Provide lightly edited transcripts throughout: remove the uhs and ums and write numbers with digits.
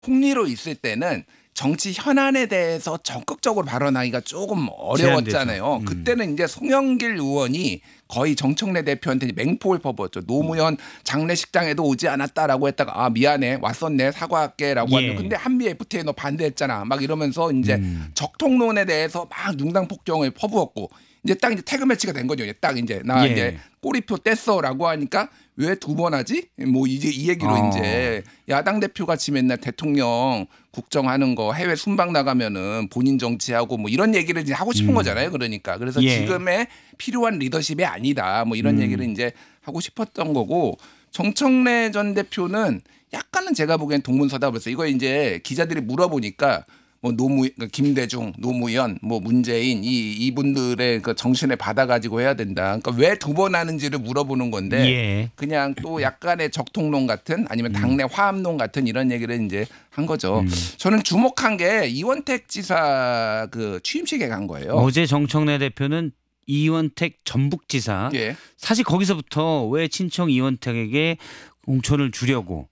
총리로 있을 때는 정치 현안에 대해서 적극적으로 발언하기가 조금 어려웠잖아요. 그때는 이제 송영길 의원이 거의 정청래 대표한테 맹폭을 퍼부었죠. 노무현 장례식장에도 오지 않았다라고 했다가 아 미안해 왔었네 사과할게라고 하면 근데 한미 FTA에 너 반대했잖아 막 이러면서 이제 적통론에 대해서 막 융당폭정을 퍼부었고 이제 딱 이제 태그 매치가 된 거죠. 딱 이제 나 이제 꼬리표 뗐어라고 하니까 왜 두 번 하지? 뭐 이제 이 얘기로 이제 야당 대표 같이 맨날 대통령 국정하는 거 해외 순방 나가면은 본인 정치하고 뭐 이런 얘기를 이제 하고 싶은 거잖아요. 그러니까 그래서 지금의 필요한 리더십이 아니다. 뭐 이런 얘기를 이제 하고 싶었던 거고 정청래 전 대표는 약간은 제가 보기엔 동문서답 그래서 이거 이제 기자들이 물어보니까 뭐 김대중, 노무현, 뭐 문재인 이분들의 그 정신을 받아가지고 해야 된다. 그러니까 왜 두 번 하는지를 물어보는 건데 그냥 또 약간의 적통론 같은 아니면 당내 화합론 같은 이런 얘기를 이제 한 거죠. 저는 주목한 게 이원택 지사 그 취임식에 간 거예요. 어제 정청래 대표는 이원택 전북지사 사실 거기서부터 왜 친청 이원택에게 공천을 주려고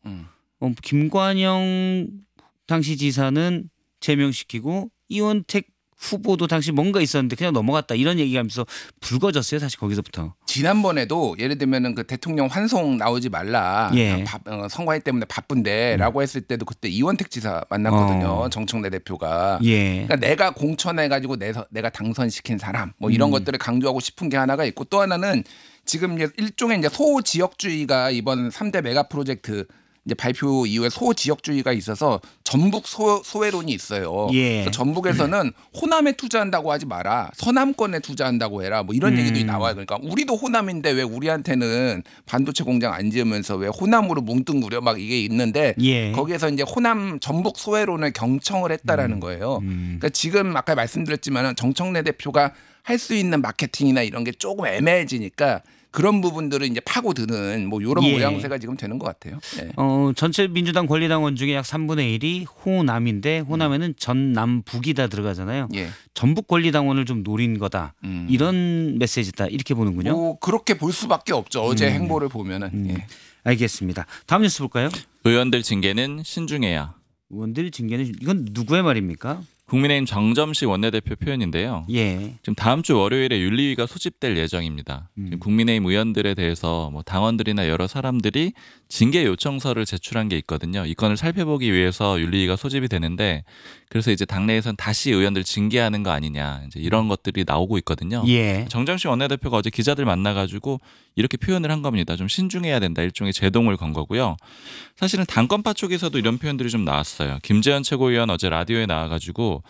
김관영 당시 지사는 제명시키고 이원택 후보도 당시 뭔가 있었는데 그냥 넘어갔다 이런 얘기하면서 불거졌어요. 사실 거기서부터. 지난번에도 예를 들면은 그 대통령 환송 나오지 말라 선거회 때문에 바쁜데라고 했을 때도 그때 이원택 지사 만났거든요. 정청래 대표가. 그러니까 내가 공천해가지고 내가 당선시킨 사람 뭐 이런 것들을 강조하고 싶은 게 하나가 있고 또 하나는 지금 이제 일종의 이제 소지역주의가 이번 3대 메가 프로젝트 이제 발표 이후에 소지역주의가 있어서 전북 소외론이 있어요. 그래서 전북에서는 호남에 투자한다고 하지 마라. 서남권에 투자한다고 해라. 뭐 이런 얘기도 나와요. 그러니까 우리도 호남인데 왜 우리한테는 반도체 공장 안 지으면서 왜 호남으로 뭉뚱그려 막 이게 있는데 거기에서 이제 호남 전북 소외론을 경청을 했다라는 거예요. 그러니까 지금 아까 말씀드렸지만 정청래 대표가 할 수 있는 마케팅이나 이런 게 조금 애매해지니까 그런 부분들을 이제 파고드는 뭐 이런 모양새가 지금 되는 것 같아요. 전체 민주당 권리당원 중에 약 3분의 1이 호남인데 호남에는 전남북이 다 들어가잖아요. 전북 권리당원을 좀 노린 거다. 이런 메시지다. 이렇게 보는군요. 뭐 그렇게 볼 수밖에 없죠. 어제 행보를 보면은. 알겠습니다. 다음 뉴스 볼까요? 의원들 징계는 신중해야. 의원들 징계는 이건 누구의 말입니까? 국민의힘 정점식 원내대표 표현인데요. 지금 다음 주 월요일에 윤리위가 소집될 예정입니다. 국민의힘 의원들에 대해서 뭐 당원들이나 여러 사람들이 징계 요청서를 제출한 게 있거든요. 이 건을 살펴보기 위해서 윤리위가 소집이 되는데 그래서 이제 당내에서는 다시 의원들 징계하는 거 아니냐 이제 이런 것들이 나오고 있거든요. 정점식 원내대표가 어제 기자들 만나가지고 이렇게 표현을 한 겁니다. 좀 신중해야 된다. 일종의 제동을 건 거고요. 사실은 당권파 쪽에서도 이런 표현들이 좀 나왔어요. 김재현 최고위원 어제 라디오에 나와가지고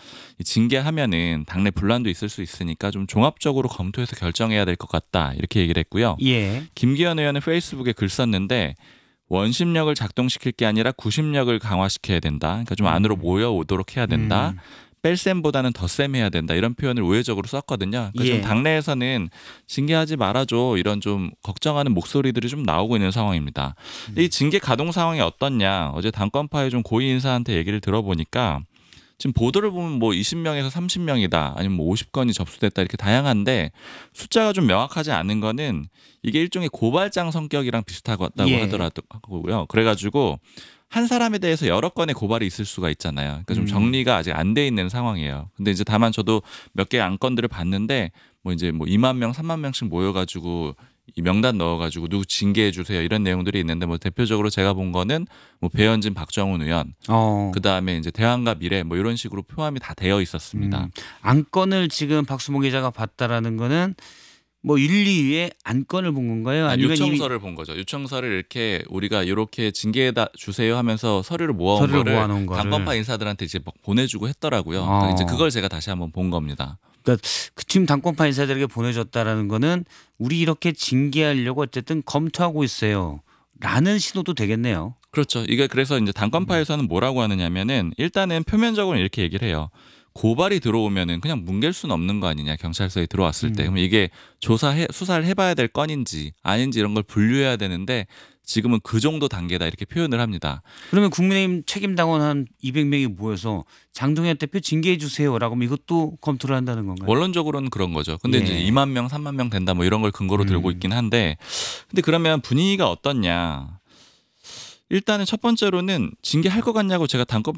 징계하면은 당내 분란도 있을 수 있으니까 좀 종합적으로 검토해서 결정해야 될 것 같다. 이렇게 얘기를 했고요. 김기현 의원은 페이스북에 글 썼는데 원심력을 작동시킬 게 아니라 구심력을 강화시켜야 된다. 그러니까 좀 안으로 모여오도록 해야 된다. 뺄셈보다는 덧셈해야 된다. 이런 표현을 우회적으로 썼거든요. 그러니까 좀 당내에서는 징계하지 말아줘. 이런 좀 걱정하는 목소리들이 좀 나오고 있는 상황입니다. 이 징계 가동 상황이 어떻냐. 어제 당권파의 좀 고위 인사한테 얘기를 들어보니까 지금 보도를 보면 뭐 20명에서 30명이다. 아니면 뭐 50건이 접수됐다. 이렇게 다양한데 숫자가 좀 명확하지 않은 거는 이게 일종의 고발장 성격이랑 비슷하다고 하더라고요. 그래가지고 한 사람에 대해서 여러 건의 고발이 있을 수가 있잖아요. 그러니까 좀 정리가 아직 안 돼 있는 상황이에요. 근데 이제 다만 저도 몇 개의 안건들을 봤는데 뭐 이제 뭐 2만 명, 3만 명씩 모여가지고 이 명단 넣어가지고 누구 징계해 주세요 이런 내용들이 있는데 뭐 대표적으로 제가 본 거는 뭐 배현진, 박정훈 의원, 그 다음에 이제 대한과 미래 뭐 이런 식으로 포함이 다 되어 있었습니다. 안건을 지금 박수봉 기자가 봤다라는 거는 뭐 윤리위에 안건을 본 건가요? 아니면 요청서를 본 거죠. 요청서를 이렇게 우리가 이렇게 징계해다 주세요 하면서 서류를 모아온 거를 당권파 인사들한테 이제 막 보내주고 했더라고요. 이제 그걸 제가 다시 한번 본 겁니다. 그러니까 지금 당권파 인사들에게 보내줬다라는 거는 우리 이렇게 징계하려고 어쨌든 검토하고 있어요. 라는 신호도 되겠네요. 그렇죠. 이게 그래서 이제 당권파에서는 뭐라고 하느냐면은 일단은 표면적으로 이렇게 얘기를 해요. 고발이 들어오면은 그냥 뭉갤 수는 없는 거 아니냐 경찰서에 들어왔을 때. 그럼 이게 수사를 해봐야 될 건인지 아닌지 이런 걸 분류해야 되는데 지금은 그 정도 단계다 이렇게 표현을 합니다. 그러면 국민의힘 책임당원 한 200명이 모여서 장동현 대표 징계해 주세요라고 하면 이것도 검토를 한다는 건가요? 원론적으로는 그런 거죠. 근데 이제 2만 명, 3만 명 된다 뭐 이런 걸 근거로 들고 있긴 한데 근데 그러면 분위기가 어떻냐. 일단은 첫 번째로는 징계할 것 같냐고 제가 단껏